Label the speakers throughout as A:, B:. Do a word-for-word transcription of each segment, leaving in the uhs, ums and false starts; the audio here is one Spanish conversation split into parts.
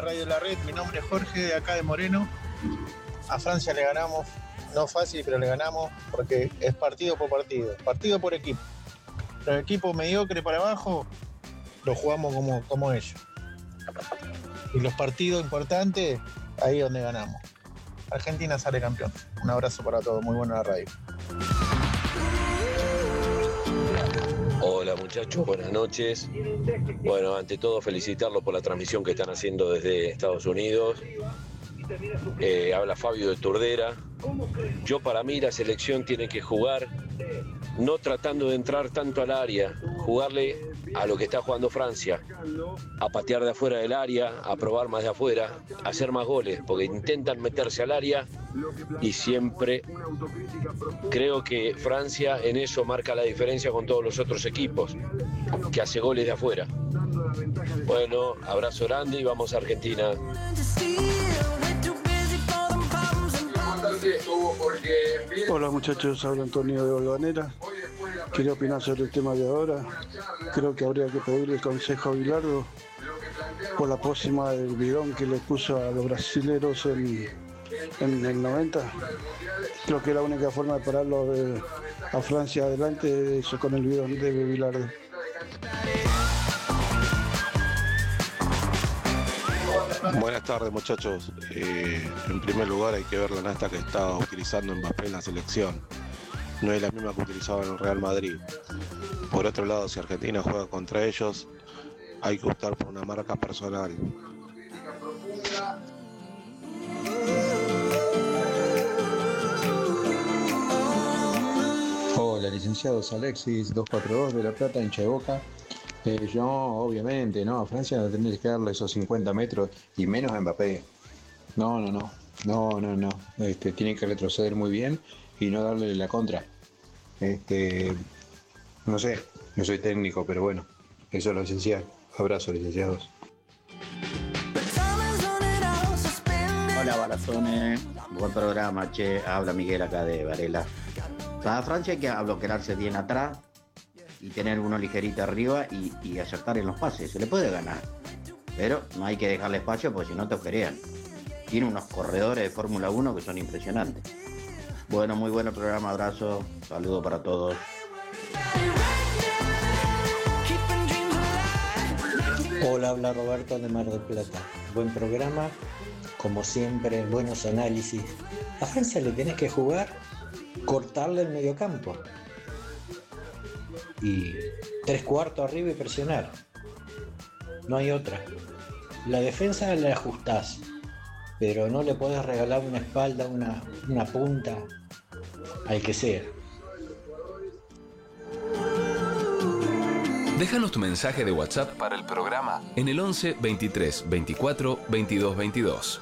A: Radio La Red. Mi nombre es Jorge, de acá de Moreno. A Francia le ganamos, no fácil, pero le ganamos porque es partido por partido, partido por equipo. Los equipos mediocres para abajo los jugamos como, como ellos. Y los partidos importantes, ahí es donde ganamos. Argentina sale campeón. Un abrazo para todos, muy buena la radio.
B: Hola muchachos, buenas noches. Bueno, ante todo felicitarlos por la transmisión que están haciendo desde Estados Unidos. Eh, habla Fabio de Turdera. Yo para mí la selección tiene que jugar no tratando de entrar tanto al área, jugarle a lo que está jugando Francia, a patear de afuera del área, a probar más de afuera, a hacer más goles, porque intentan meterse al área y siempre creo que Francia en eso marca la diferencia con todos los otros equipos, que hace goles de afuera. Bueno, abrazo grande y vamos a Argentina.
C: Hola muchachos, habla Antonio de Olvanera. Quería opinar sobre el tema de ahora. Creo que habría que pedirle consejo a Bilardo por la próxima del bidón que le puso a los brasileros en, en el noventa. Creo que la única forma de pararlo de, a Francia adelante es con el bidón de Bilardo.
D: Buenas tardes muchachos, eh, en primer lugar hay que ver la nasta que está utilizando Mbappé en la selección, no es la misma que utilizaba en el Real Madrid. Por otro lado, si Argentina juega contra ellos, hay que optar por una marca personal.
E: Hola licenciados, Alexis dos cuatro dos de La Plata, hincha de Boca. Eh, yo, obviamente, no, a Francia no tendría que darle esos cincuenta metros y menos a Mbappé. No, no, no, no, no, no. Este, tiene que retroceder muy bien y no darle la contra. Este, no sé, no soy técnico, pero bueno, eso es lo esencial. Abrazo, licenciados.
F: Hola, Barazones. Buen programa, che. Habla Miguel acá de Varela. Para Francia hay que bloquearse bien atrás y tener uno ligerito arriba y, y acertar en los pases. Se le puede ganar, pero no hay que dejarle espacio porque si no te ojerean. Tiene unos corredores de Fórmula uno que son impresionantes. Bueno, muy buen programa, abrazo, saludo para todos.
G: Hola, habla Roberto de Mar del Plata. Buen programa, como siempre, buenos análisis. A Francia le tenés que jugar, cortarle el mediocampo. Y tres cuartos arriba y presionar. No hay otra. La defensa la ajustás, pero no le podés regalar una espalda, una, una punta al que sea.
H: Déjanos tu mensaje de WhatsApp para el programa en el once veintitrés veinticuatro veintidós veintidós.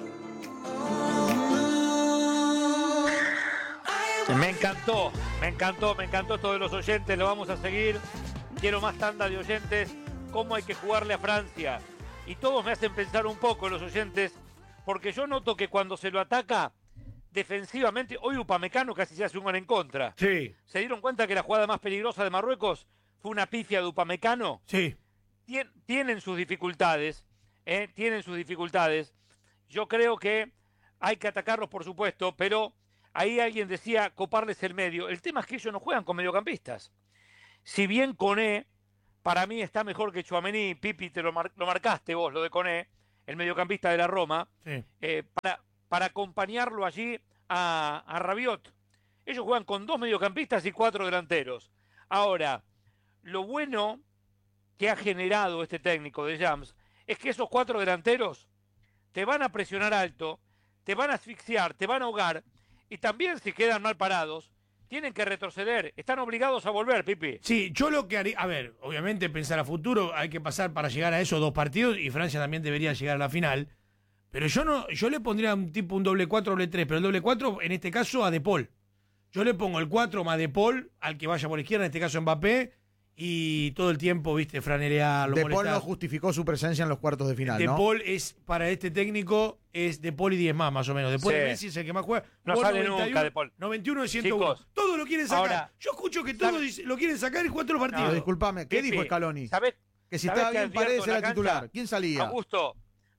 I: Me encantó, me encantó, me encantó esto de los oyentes, lo vamos a seguir. Quiero más tanda de oyentes, cómo hay que jugarle a Francia. Y todos me hacen pensar un poco los oyentes, porque yo noto que cuando se lo ataca defensivamente, hoy Upamecano casi se hace un gol en contra.
J: Sí.
I: ¿Se dieron cuenta que la jugada más peligrosa de Marruecos fue una pifia de Upamecano?
J: Sí.
I: Tien, tienen sus dificultades, eh, tienen sus dificultades. Yo creo que hay que atacarlos, por supuesto, pero ahí alguien decía coparles el medio. El tema es que ellos no juegan con mediocampistas. Si bien Koné, para mí está mejor que Tchouaméni, Pipi, te lo, mar, lo marcaste vos, lo de Koné, el mediocampista de la Roma,
J: sí.
I: eh, para, para acompañarlo allí a, a Rabiot. Ellos juegan con dos mediocampistas y cuatro delanteros. Ahora, lo bueno que ha generado este técnico de Jams es que esos cuatro delanteros te van a presionar alto, te van a asfixiar, te van a ahogar, y también si quedan mal parados, tienen que retroceder, están obligados a volver, Pipi.
J: Sí, yo lo que haría, a ver, obviamente pensar a futuro, hay que pasar para llegar a esos dos partidos, y Francia también debería llegar a la final, pero yo no, yo le pondría un tipo un doble cuatro, doble tres, pero el doble cuatro, en este caso, a De Paul. Yo le pongo el cuatro más De Paul, al que vaya por izquierda, en este caso Mbappé, y todo el tiempo, viste, franerearlo,
K: De Paul
J: molestar.
K: no justificó su presencia en los cuartos de final,
J: De
K: ¿no?
J: Paul es, para este técnico, es De Paul y diez más, más o menos. Después
I: Sí.
J: de Messi es el que más juega.
I: No
J: Jugó
I: sale
J: noventa y uno,
I: nunca De Paul.
J: noventa y uno de ciento uno.
I: Chicos,
J: Todos lo quieren sacar.
I: ahora,
J: Yo escucho que todos dice- lo quieren sacar y jugar todos los partidos.
K: No, disculpame, ¿qué
I: Pipi,
K: dijo Scaloni?
I: ¿sabés,
K: Que si
I: sabés
K: estaba
I: que
K: bien
I: advierto
K: Paredes
I: en la
K: era
I: cancha?
K: titular. ¿Quién salía?
I: Augusto,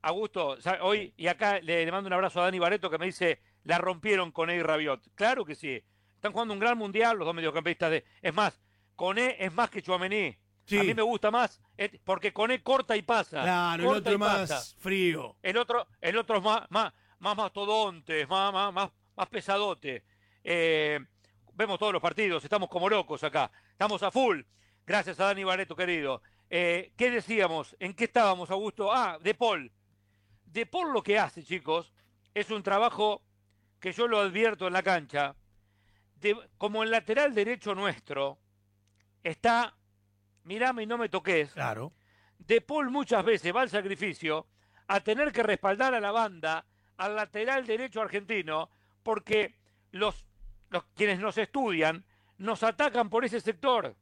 I: Augusto, hoy, y acá le, le mando un abrazo a Dani Barreto que me dice, la rompieron Koné y Rabiot. Claro que sí. Están jugando un gran mundial los dos mediocampistas. De, es más, Koné es más que Tchouaméni. Sí. A mí me gusta más, porque Koné corta y pasa.
J: Claro,
I: corta
J: el otro
I: y
J: más
I: pasa.
J: frío.
I: El otro, el otro es más, más, más mastodonte, más, más, más, más pesadote. Eh, vemos todos los partidos, estamos como locos acá. Estamos a full. Gracias a Dani Barreto, querido. Eh, ¿Qué decíamos? ¿En qué estábamos, Augusto? Ah, De Paul. De Paul lo que hace, chicos, es un trabajo que yo lo advierto en la cancha. De, como el lateral derecho nuestro está, mirame y no me toques.
J: Claro.
I: De Paul muchas veces va al sacrificio a tener que respaldar a la banda, al lateral derecho argentino, porque los, los quienes nos estudian nos atacan por ese sector.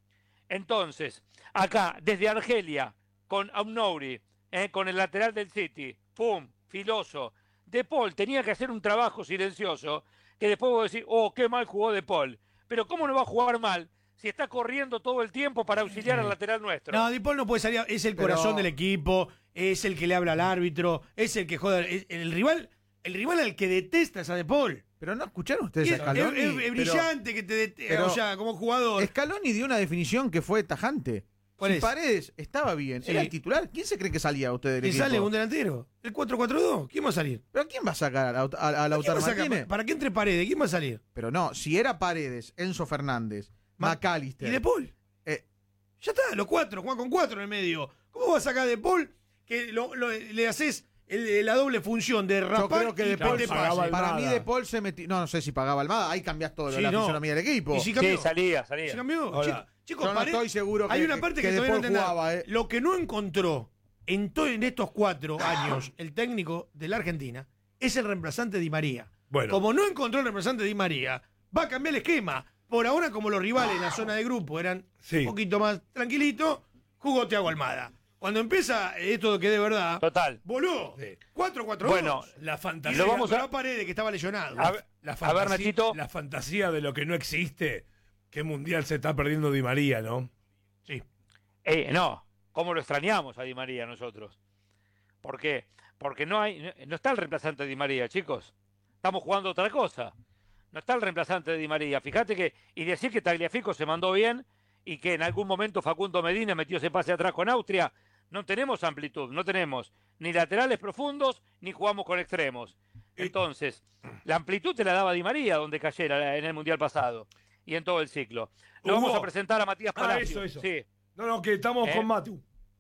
I: Entonces, acá, desde Argelia, con Aounouri, eh, con el lateral del City, pum, filoso. De Paul tenía que hacer un trabajo silencioso, que después vos decís, oh, qué mal jugó De Paul. Pero ¿cómo no va a jugar mal si está corriendo todo el tiempo para auxiliar al lateral nuestro?
J: No, De Paul no puede salir, es el Pero... corazón del equipo, es el que le habla al árbitro, es el que joda, es el rival, el rival al que detesta es a De Paul.
K: Pero no escucharon ustedes a Scaloni.
J: Es, es, es brillante
K: pero,
J: que te detesta, o sea, como jugador.
K: Scaloni dio una definición que fue tajante.
J: ¿Cuál
K: si
J: es?
K: Paredes estaba bien, sí. Era el titular. ¿Quién se cree que salía usted del
J: ¿Y
K: equipo?
J: sale un delantero? ¿El cuatro cuatro dos? ¿Quién va a salir?
K: ¿Pero quién va a sacar? ¿A, a, a Lautaro Martínez?
J: ¿Para qué entre Paredes? ¿Quién va a salir?
K: Pero no, si era Paredes, Enzo Fernández, Ma McAllister.
J: ¿Y De Paul?
K: Eh,
J: ya está, los cuatro, juegan con cuatro en el medio. ¿Cómo va a sacar De Paul que lo, lo, le haces el, la doble función de raspar?
K: Yo creo que De Paul
J: te
K: pagaba Para mí De Paul se metió. No, no sé si pagaba Almada. Ahí cambiás todo
J: sí,
K: la
J: no.
K: fisonomía del equipo.
J: ¿Y si cambió?
I: Sí, salía, salía.
J: ¿Se cambió? Chico, chicos,
K: Yo no
J: Paredes,
K: estoy seguro que
J: hay una parte que,
K: que, que
J: todavía no entiendo.
K: jugaba, eh.
J: Lo que no encontró en, to, en estos cuatro años el técnico de la Argentina es el reemplazante Di María.
L: Bueno.
J: Como no encontró el reemplazante Di María, va a cambiar el esquema. Por ahora, como los rivales en la zona de grupo eran
L: sí.
J: un poquito más tranquilitos, jugó Thiago Almada. Cuando empieza esto que de verdad,
I: total,
J: voló.
L: Sí.
J: cuatro cuatro
I: Bueno,
L: la fantasía.
J: Lo vamos a la pared que estaba lesionado.
L: La, la fantasía,
I: a ver, Nachito.
L: La fantasía de lo que no existe. ¿Qué mundial se está perdiendo Di María, no?
J: Sí.
I: Eh, no, ¿cómo lo extrañamos a Di María nosotros? ¿Por qué? Porque no hay, no está el reemplazante de Di María, chicos. Estamos jugando otra cosa. No está el reemplazante de Di María. Fíjate que, y decir que Tagliafico se mandó bien y que en algún momento Facundo Medina metió ese pase atrás con Austria. No tenemos amplitud, no tenemos ni laterales profundos ni jugamos con extremos. Entonces, la amplitud te la daba Di María donde cayera en el Mundial pasado y en todo el ciclo. Lo
L: Hugo.
I: vamos a presentar a Matías Palacio.
L: Ah, eso, eso.
I: Sí.
L: No, no, que estamos
I: ¿Eh?
L: con Matu.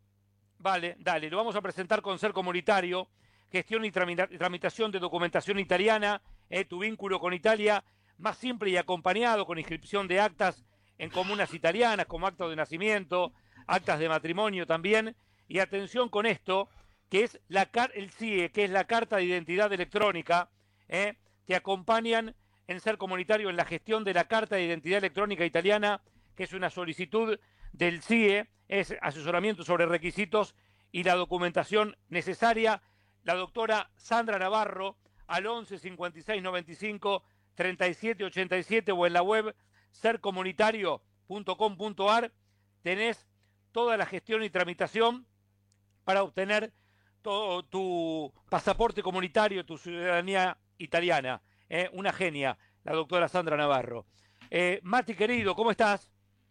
I: Vale, dale, lo vamos a presentar con Ser Comunitario, gestión y tramita tramitación de documentación italiana, eh, tu vínculo con Italia, más simple y acompañado con inscripción de actas en comunas italianas, como actos de nacimiento, actas de matrimonio también, y atención con esto, que es la el C I E, que es la Carta de Identidad Electrónica, eh, te acompañan en Ser Comunitario en la gestión de la Carta de Identidad Electrónica italiana, que es una solicitud del C I E, es asesoramiento sobre requisitos y la documentación necesaria. La doctora Sandra Navarro al once cincuenta y seis noventa y cinco treinta y siete ochenta y siete o en la web ser comunitario punto com punto ar tenés toda la gestión y tramitación para obtener todo tu pasaporte comunitario, tu ciudadanía italiana. ¿eh? Una genia, la doctora Sandra Navarro. Eh, Mati, querido, ¿cómo estás?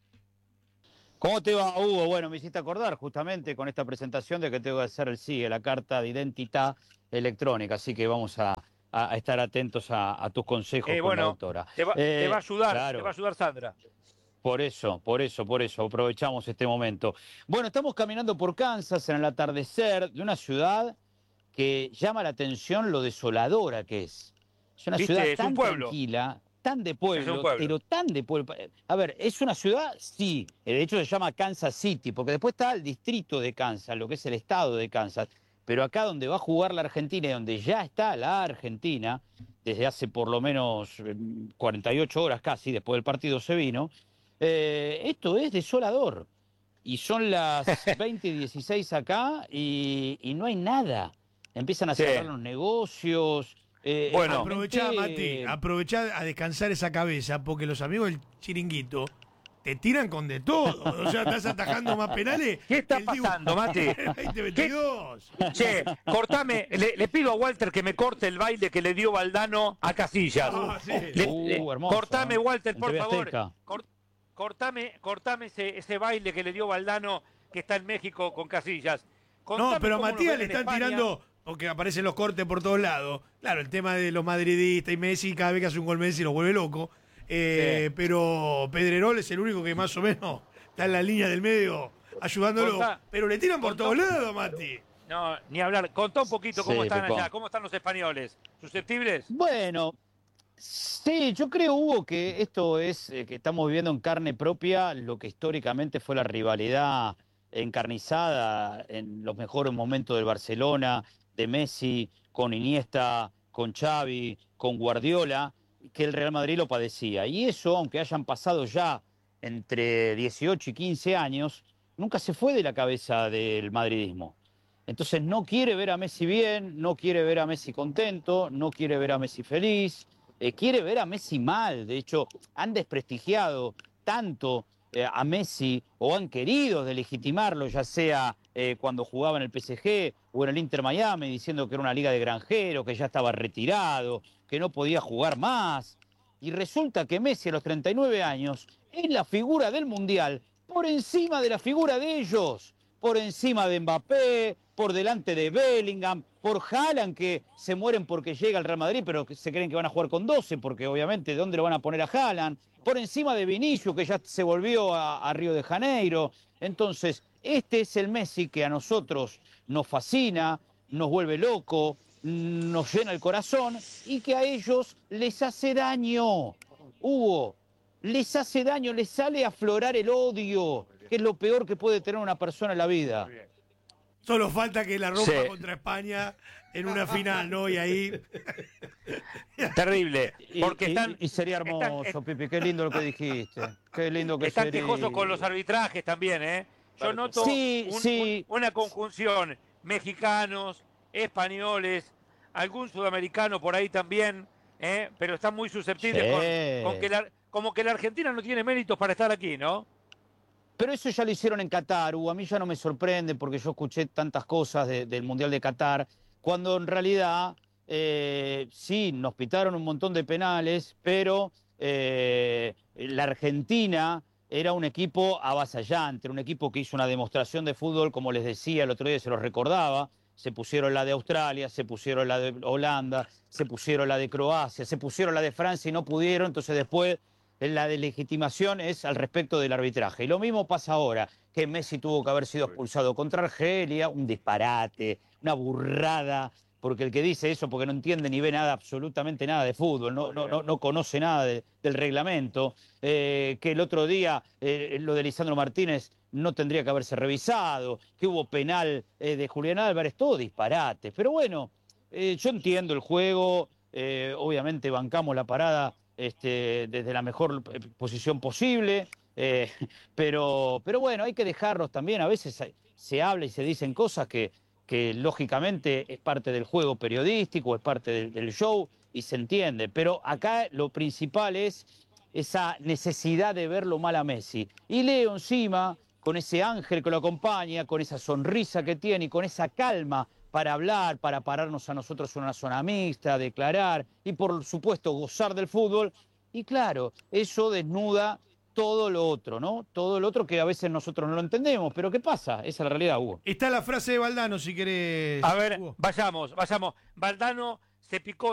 F: ¿Cómo te va, Hugo? Bueno, me hiciste acordar justamente con esta presentación de que tengo que hacer el S I E, la Carta de Identidad Electrónica, así que vamos a, a estar atentos a, a tus consejos
I: eh,
F: con
I: bueno,
F: la doctora.
I: Te va,
F: eh,
I: te va a ayudar,
F: claro.
I: te va a ayudar Sandra.
F: Por eso, por eso, por eso, aprovechamos este momento. Bueno, estamos caminando por Kansas en el atardecer de una ciudad que llama la atención lo desoladora que es. Es una
I: ¿Viste?
F: ciudad
I: Es
F: tan
I: un pueblo.
F: tranquila, tan de pueblo,
I: Es un pueblo.
F: pero tan de pueblo. A ver, ¿es una ciudad? Sí. De hecho se llama Kansas City, porque después está el distrito de Kansas, lo que es el estado de Kansas. Pero acá donde va a jugar la Argentina y donde ya está la Argentina, desde hace por lo menos cuarenta y ocho horas casi, después del partido se vino, eh, esto es desolador. Y son las veinte y dieciséis acá y, y no hay nada. Empiezan a cerrar sí. los negocios. Eh,
J: bueno, aprovechá, Mati, aprovechá a descansar esa cabeza, porque los amigos del Chiringuito te tiran con de todo. O sea, estás atajando más penales.
I: ¿Qué está
J: el Dibu
I: pasando, Mati?
J: veinte veintidós.
I: Che, cortame, le, le pido a Walter que me corte el baile que le dio Valdano a Casillas.
J: Ah, sí.
I: Le-
M: Uh,
I: le-
M: hermoso,
I: cortame,
M: ¿eh?
I: Walter,
M: En
I: por
M: T V
I: favor.
M: Azteca.
I: Cor- cortame, cortame ese, ese baile que le dio Valdano, que está en México con Casillas. Contame
J: No, pero a
I: cómo nos
J: Matías
I: ven
J: le
I: en
J: están
I: España.
J: tirando, porque aparecen los cortes por todos lados. Claro, el tema de los madridistas y Messi, cada vez que hace un gol Messi lo vuelve loco. Eh,
I: Sí.
J: Pero Pedrerol es el único que más o menos está en la línea del medio ayudándolo.
I: Contá-
J: pero le tiran por
I: contá-
J: todos lados, Mati.
I: No, ni hablar. Contá un poquito cómo
M: Sí,
I: están
M: Pepón.
I: allá, cómo están los españoles. ¿Susceptibles?
M: Bueno, sí, yo creo, Hugo, que esto es eh, que estamos viviendo en carne propia lo que históricamente fue la rivalidad encarnizada en los mejores momentos del Barcelona, de Messi, con Iniesta, con Xavi, con Guardiola, que el Real Madrid lo padecía. Y eso, aunque hayan pasado ya entre dieciocho y quince años, nunca se fue de la cabeza del madridismo. Entonces no quiere ver a Messi bien, no quiere ver a Messi contento, no quiere ver a Messi feliz, eh, quiere ver a Messi mal. De hecho, han desprestigiado tanto eh, a Messi o han querido delegitimarlo, ya sea eh, cuando jugaba en el P S G o en el Inter Miami, diciendo que era una liga de granjeros, que ya estaba retirado, que no podía jugar más. Y resulta que Messi a los treinta y nueve años es la figura del Mundial por encima de la figura de ellos, por encima de Mbappé, por delante de Bellingham, por Haaland, que se mueren porque llega al Real Madrid, pero que se creen que van a jugar con doce, porque obviamente ¿de dónde lo van a poner a Haaland? Por encima de Vinicius, que ya se volvió a, a Río de Janeiro. Entonces, este es el Messi que a nosotros nos fascina, nos vuelve loco, nos llena el corazón y que a ellos les hace daño. Hugo, les hace daño, les sale a aflorar el odio, que es lo peor que puede tener una persona en la vida.
J: Solo falta que la rompa
I: Sí.
J: contra España en una final, ¿no? Y ahí.
I: Terrible.
M: Y,
I: Porque
M: y-
I: están,
M: y sería hermoso,
I: están-
M: Pipi, qué lindo lo que dijiste. Qué lindo que
I: están
M: sería.
I: quejosos con los arbitrajes también, ¿eh? Yo noto
M: Sí,
I: un-
M: sí.
I: un- una conjunción. Mexicanos, españoles, algún sudamericano por ahí también, ¿eh? Pero están muy susceptibles
M: Sí.
I: con, con que la, como que la Argentina no tiene méritos para estar aquí, ¿no?
M: Pero eso ya lo hicieron en Qatar, Hugo. A mí ya no me sorprende porque yo escuché tantas cosas de- del Mundial de Qatar, cuando en realidad eh, sí, nos pitaron un montón de penales, pero eh, la Argentina era un equipo avasallante, era un equipo que hizo una demostración de fútbol, como les decía, el otro día se los recordaba. Se pusieron la de Australia, se pusieron la de Holanda, se pusieron la de Croacia, se pusieron la de Francia y no pudieron, entonces después la delegitimación es al respecto del arbitraje. Y lo mismo pasa ahora, que Messi tuvo que haber sido expulsado contra Argelia, un disparate, una burrada, porque el que dice eso porque no entiende ni ve nada, absolutamente nada de fútbol, no, no, no, no conoce nada de- del reglamento, eh, que el otro día eh, lo de Lisandro Martínez no tendría que haberse revisado, que hubo penal eh, de Julián Álvarez, todo disparate. Pero bueno, eh, yo entiendo el juego, eh, obviamente bancamos la parada este, desde la mejor eh, posición posible, eh, pero, pero bueno, hay que dejarlos también. A veces hay- se habla y se dicen cosas que, que lógicamente es parte del juego periodístico, es parte del, del show y se entiende. Pero acá lo principal es esa necesidad de verlo mal a Messi. Y Leo encima, con ese ángel que lo acompaña, con esa sonrisa que tiene y con esa calma para hablar, para pararnos a nosotros en una zona mixta, declarar y por supuesto gozar del fútbol. Y claro, eso desnuda todo lo otro, ¿no? Todo lo otro que a veces nosotros no lo entendemos. Pero ¿qué pasa? Esa es la realidad, Hugo.
J: Está la frase de Valdano, si querés.
I: A ver,
J: Hugo.
I: vayamos, vayamos. Valdano se picó